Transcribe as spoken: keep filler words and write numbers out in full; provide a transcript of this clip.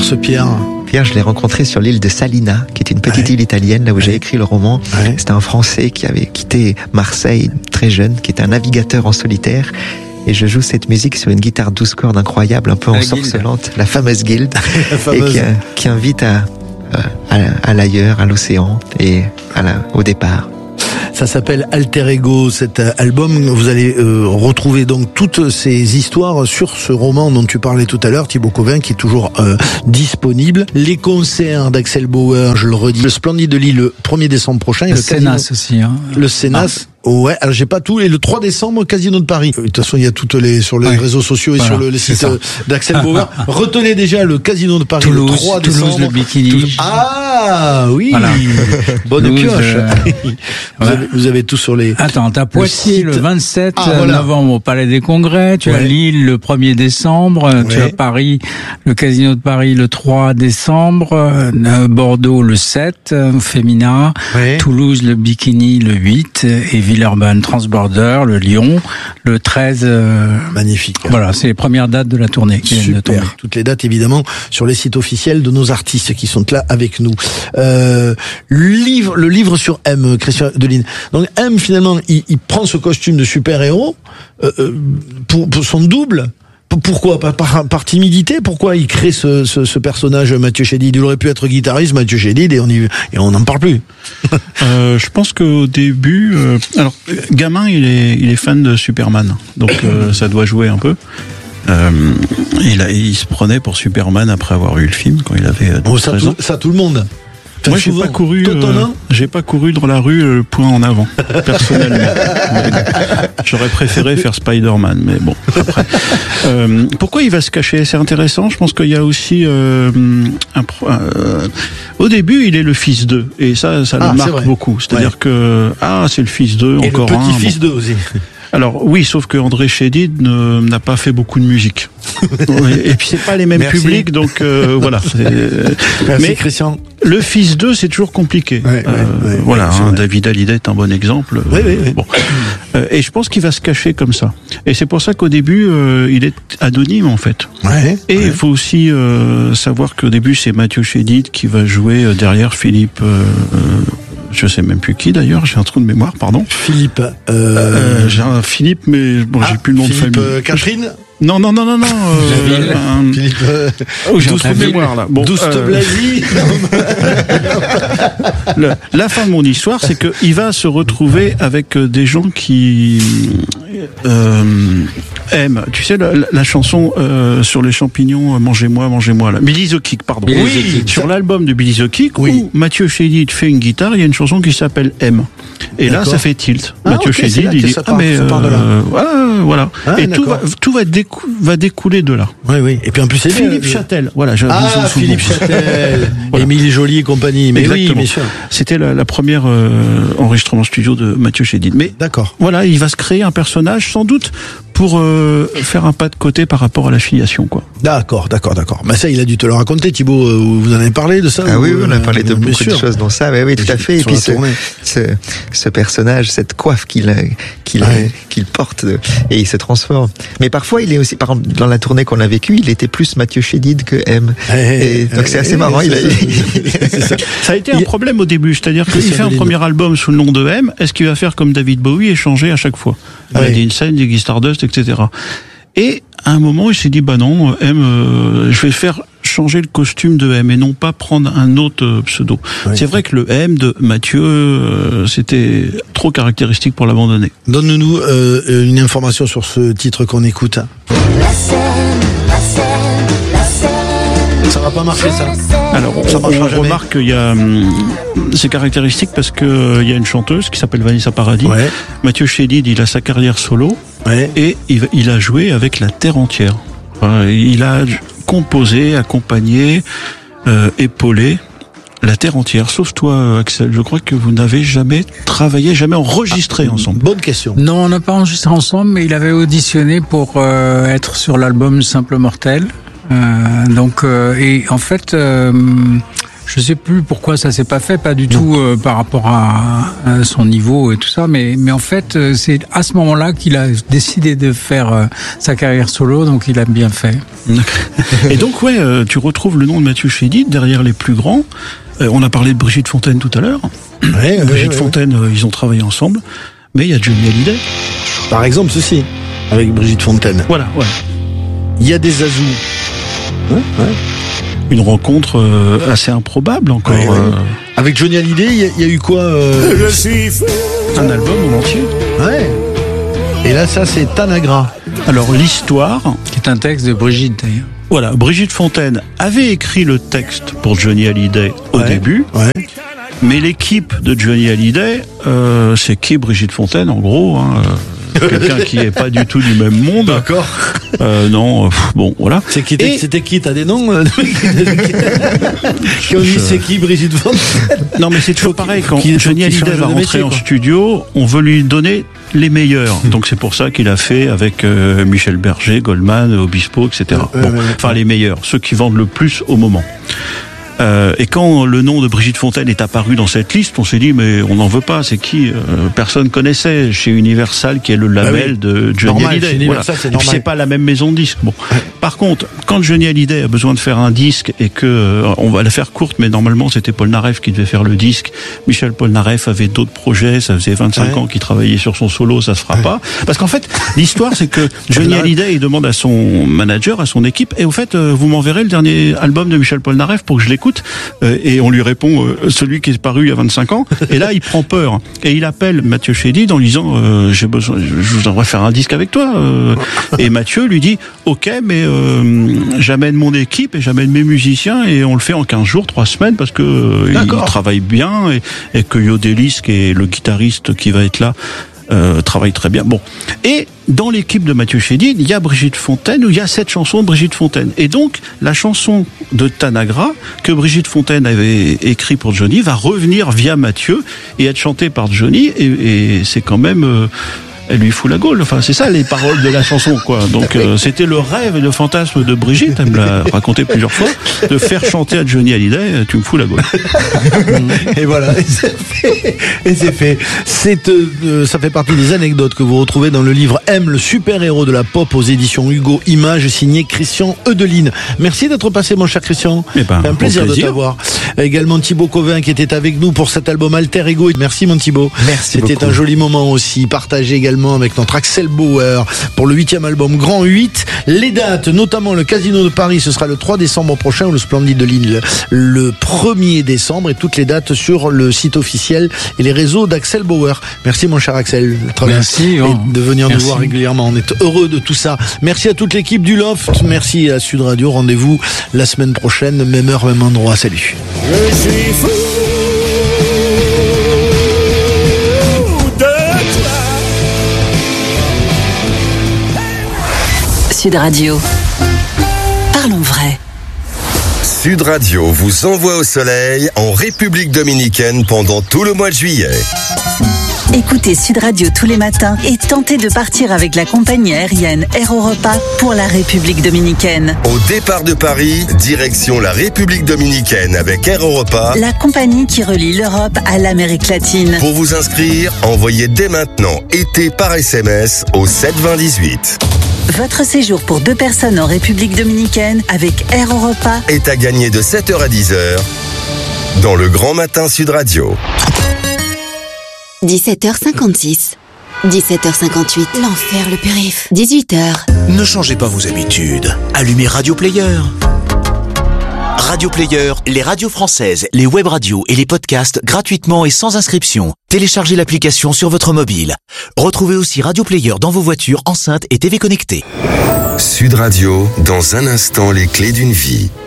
ce Pierre? Pierre, je l'ai rencontré sur l'île de Salina, qui est une petite ouais. île italienne, là où ouais. j'ai écrit le roman. Ouais. C'était un Français qui avait quitté Marseille très jeune, qui était un navigateur en solitaire. Et je joue cette musique sur une guitare douze cordes incroyable, un peu ensorcelante, la fameuse guilde, la fameuse. et qui, qui invite à, à, à l'ailleurs, à l'océan et à la, au départ. Ça s'appelle Alter Ego, cet album. Vous allez euh, retrouver donc toutes ces histoires sur ce roman dont tu parlais tout à l'heure, Thibaut Cauvin, qui est toujours euh, disponible. Les concerts d'Axel Bauer, je le redis, le Splendide de Lille le premier décembre prochain. Le, le Cénas casino... aussi. Hein. Le Cénas. Ah. Ouais, alors j'ai pas tout. Et le trois décembre, Casino de Paris. De toute façon, il y a toutes les sur les ouais. réseaux sociaux et voilà, sur le, le site d'Axel Bauer. Retenez déjà le Casino de Paris Toulouse, le trois décembre. Toulouse, le Bikini. Toulouse. Ah oui. Voilà. Bonne Toulouse, pioche. Euh... vous, ouais. avez, vous avez tout sur les. Attends, t'as Poitiers le, le vingt-sept ah, voilà. novembre au Palais des Congrès. Tu ouais. as Lille le premier décembre. Ouais. Tu as Paris, le Casino de Paris le trois décembre. Euh, Bordeaux le sept, euh, Femina. Ouais. Toulouse le Bikini le huit et Villeurbanne Transborder, le Lyon, le treize. Euh, Magnifique. Voilà, c'est les premières dates de la tournée qui viennent de tomber. Toutes les dates évidemment sur les sites officiels de nos artistes qui sont là avec nous. Euh, livre, le livre sur M, Christian Deline. Donc M finalement, il, il prend ce costume de super-héros euh, pour, pour son double. Pourquoi par, par, par timidité? Pourquoi il crée ce, ce, ce personnage Mathieu Chédid? Il aurait pu être guitariste Mathieu Chédid et on y, et on n'en parle plus. euh, je pense qu'au début, euh, alors gamin, il est il est fan de Superman, donc euh, ça doit jouer un peu. Euh, il, a, il se prenait pour Superman après avoir eu le film quand il avait oh, ça, tout, ça tout le monde. Enfin, moi, j'ai pas couru. Euh, j'ai pas couru dans la rue le point en avant, personnellement. J'aurais préféré faire Spider-Man, mais bon. Après. Euh, pourquoi il va se cacher? C'est intéressant. Je pense qu'il y a aussi euh, un. Euh, au début, il est le fils d'eux, et ça, ça ah, le marque beaucoup. C'est-à-dire ouais. que ah, c'est le fils d'eux, encore un. Et le petit-fils bon. d'eux aussi. Alors oui, sauf que André Chédid ne, n'a pas fait beaucoup de musique. Et puis c'est pas les mêmes Merci. publics, donc euh, voilà. Merci mais Christian. Le fils d'eux, c'est toujours compliqué. Ouais, euh, ouais, ouais, voilà, hein, David Hallyday est un bon exemple. Oui, oui, oui. Bon. Euh, et je pense qu'il va se cacher comme ça. Et c'est pour ça qu'au début, euh, il est anonyme en fait. Ouais, et il ouais. faut aussi euh, savoir qu'au début, c'est Mathieu Chédid qui va jouer euh, derrière Philippe. Euh, Je sais même plus qui d'ailleurs, j'ai un trou de mémoire, pardon. Philippe. Euh... Euh, j'ai un Philippe, mais bon, ah, j'ai plus le nom Philippe de famille. Euh, Catherine. Non, non, non, non, non. Euh, un... Philippe. Euh... Oh, j'ai un trou de mémoire là. Bon, Douste euh... Blasi. Le, la fin de mon histoire, c'est que il va se retrouver avec des gens qui euh, aiment. Tu sais la, la chanson euh, sur les champignons, mangez-moi, mangez-moi là. Billy the Kick, pardon. Billy oui. the Kick. Sur l'album de Billy the Kick, oui. où Mathieu Chédid fait une guitare, il y a une chanson qui s'appelle M. Et d'accord. là, ça fait tilt. Ah, Mathieu okay, Chédid, il dit ah mais euh, voilà, voilà. Ah, et tout va, tout va, décou- va découler de là. Oui, oui. Et puis en plus, c'est Philippe bien, Châtel. Euh... Voilà. Je, ah, Philippe Châtel. Voilà. Émile Joly et compagnie. Mais exactement. Oui, bien sûr. C'était la, la première euh, enregistrement studio de Mathieu Chédid. Mais d'accord. Voilà, il va se créer un personnage sans doute pour euh, faire un pas de côté par rapport à la filiation, quoi. D'accord, d'accord, d'accord. Mais ça, il a dû te le raconter, Thibaut. Vous en avez parlé de ça? Ah ou, oui, on a parlé de euh, beaucoup sûr. de choses dans ça. Oui, oui, tout à fait. Et puis ce, ce, ce personnage, cette coiffe qu'il qu'il ouais. qu'il porte, et il se transforme. Mais parfois, il est aussi, par exemple, dans la tournée qu'on a vécue, il était plus Mathieu Chédid que M. Hey, et donc hey, c'est assez hey, marrant. C'est il a... ça. ça a été un problème au début, c'est-à-dire qu'il fait un premier album sous le nom de M. Est-ce qu'il va faire comme David Bowie et changer à chaque fois? Il a dit Insane, Ziggy Stardust, et cetera. Et à un moment, il s'est dit bah non, M, euh, je vais faire changer le costume de M et non pas prendre un autre euh, pseudo. Oui. C'est vrai que le M de Mathieu, euh, c'était trop caractéristique pour l'abandonner. Donne-nous euh, une information sur ce titre qu'on écoute. La scène, la scène, la scène. Ça va pas marcher ça. Alors on, ça on remarque qu'il y a hum, c'est caractéristique parce que euh, il y a une chanteuse qui s'appelle Vanessa Paradis. Ouais. Mathieu Chédid, il a sa carrière solo. Ouais. Et il, il a joué avec la terre entière. Enfin, il a composé, accompagné, euh, épaulé la terre entière. Sauf toi, Axel. Je crois que vous n'avez jamais travaillé, jamais enregistré ah, ensemble. Bonne question. Non, on n'a pas enregistré ensemble, mais il avait auditionné pour euh, être sur l'album Simple Mortel. Euh, donc, euh, et en fait, euh, Je sais plus pourquoi ça s'est pas fait, pas du tout euh, par rapport à, à son niveau et tout ça, mais mais en fait euh, c'est à ce moment-là qu'il a décidé de faire euh, sa carrière solo, donc il a bien fait. Et donc ouais, euh, tu retrouves le nom de Mathieu Chédid derrière les plus grands. Euh, on a parlé de Brigitte Fontaine tout à l'heure. Ouais, Brigitte ouais, Fontaine, ouais. Euh, ils ont travaillé ensemble, mais il y a Johnny Hallyday. Par exemple, ceci avec Brigitte Fontaine. Voilà, ouais. Il y a des azous. Ouais, ouais. Une rencontre euh, assez improbable encore. Ouais, ouais. Euh... Avec Johnny Hallyday, il y, y a eu quoi euh... Je suis fou. Un album en entier. Ouais. Et là, ça, c'est Tanagra. Alors, l'histoire... Qui est un texte de Brigitte, d'ailleurs. Voilà, Brigitte Fontaine avait écrit le texte pour Johnny Hallyday au ouais, début. Ouais. Mais l'équipe de Johnny Hallyday, euh, c'est qui Brigitte Fontaine, en gros, hein, euh, quelqu'un qui est pas du tout du même monde. D'accord. Euh, non, euh, bon, voilà. C'est qui, Et... C'était qui, t'as des noms euh, Qui ont dit Je... c'est qui Brigitte Fontaine? Non, mais c'est toujours pareil. Quand qui, Johnny Hallyday va rentrer métier, en studio, on veut lui donner les meilleurs. Donc c'est pour ça qu'il a fait avec euh, Michel Berger, Goldman, Obispo, et cetera. Euh, bon, euh, enfin les meilleurs, ceux qui vendent le plus au moment. Euh, et quand le nom de Brigitte Fontaine est apparu dans cette liste, on s'est dit mais on n'en veut pas, c'est qui euh, personne connaissait chez Universal qui est le label ah oui. de Johnny normal, Hallyday. Voilà. C'est et puis c'est pas la même maison de disques. Bon. Ouais. Par contre, quand Johnny Hallyday a besoin de faire un disque et que euh, on va la faire courte, mais normalement c'était Paul Naref qui devait faire le disque. Michel Polnareff avait d'autres projets, ça faisait vingt-cinq ouais. ans qu'il travaillait sur son solo, ça se fera ouais. pas. Parce qu'en fait, l'histoire c'est que Johnny Hallyday il demande à son manager, à son équipe, et au fait euh, vous m'enverrez le dernier album de Michel Polnareff pour que je l'écoute. Et on lui répond euh, celui qui est paru il y a vingt-cinq ans. Et là il prend peur et il appelle Mathieu Chédid en lui disant euh, j'ai besoin, je voudrais faire un disque avec toi. Euh. Et Mathieu lui dit ok, mais euh, j'amène mon équipe et j'amène mes musiciens et on le fait en quinze jours, trois semaines parce que euh, il travaille bien et, et que Yodelis qui est le guitariste qui va être là Euh, travaille très bien. Bon. Et dans l'équipe de Mathieu Chédid, il y a Brigitte Fontaine, où il y a cette chanson de Brigitte Fontaine. Et donc, la chanson de Tanagra, que Brigitte Fontaine avait écrit pour Johnny, va revenir via Mathieu et être chantée par Johnny. Et, et c'est quand même... Euh, elle lui fout la gaule. Enfin, c'est ça les paroles de la chanson, quoi. Donc, euh, c'était le rêve et le fantasme de Brigitte, elle me l'a raconté plusieurs fois, de faire chanter à Johnny Hallyday, tu me fous la gaule. Et voilà, et c'est fait. Et c'est fait. C'est, euh, ça fait partie des anecdotes que vous retrouvez dans le livre M, le super-héros de la pop aux éditions Hugo Images, signé Christian Eudeline. Merci d'être passé, mon cher Christian. Eh ben, c'est un plaisir, plaisir de t'avoir. Également Thibaut Covin qui était avec nous pour cet album Alter Ego. Merci, mon Thibaut. Merci C'était beaucoup. un joli moment aussi, partagé également avec notre Axel Bauer pour le huitième album Grand huit. Les dates, notamment le Casino de Paris, ce sera le trois décembre prochain, ou le Splendide de Lille le premier décembre, et toutes les dates sur le site officiel et les réseaux d'Axel Bauer. Merci mon cher Axel. Merci. Oh. Et de venir Merci. nous voir régulièrement. On est heureux de tout ça. Merci à toute l'équipe du Loft. Merci à Sud Radio. Rendez-vous la semaine prochaine, même heure, même endroit. Salut. Je suis fou. Sud Radio. Parlons vrai. Sud Radio vous envoie au soleil en République dominicaine pendant tout le mois de juillet. Écoutez Sud Radio tous les matins et tentez de partir avec la compagnie aérienne Air Europa pour la République dominicaine. Au départ de Paris, direction la République dominicaine avec Air Europa, la compagnie qui relie l'Europe à l'Amérique latine. Pour vous inscrire, envoyez dès maintenant été par S M S au sept vingt dix-huit. Votre séjour pour deux personnes en République dominicaine avec Air Europa est à gagner de sept heures à dix heures dans le Grand Matin Sud Radio. dix-sept heures cinquante-six. dix-sept heures cinquante-huit. L'enfer, le périph'. dix-huit heures. Ne changez pas vos habitudes. Allumez Radio Player. Radio Player, les radios françaises, les web radios et les podcasts gratuitement et sans inscription. Téléchargez l'application sur votre mobile. Retrouvez aussi Radio Player dans vos voitures, enceintes et T V connectées. Sud Radio, dans un instant, les clés d'une vie.